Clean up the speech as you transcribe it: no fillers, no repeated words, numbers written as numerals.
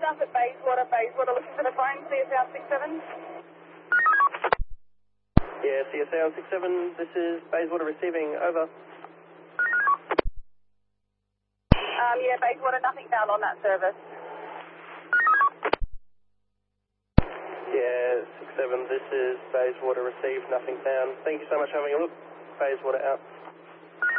staff at Bayswater looking for the phone, CSL 67. Yeah, CSL 67, this is Bayswater receiving, over. Yeah, Bayswater, nothing found on that service. Yeah, 67, this is Bayswater received, nothing found. Thank you so much for having a look. Bayswater out.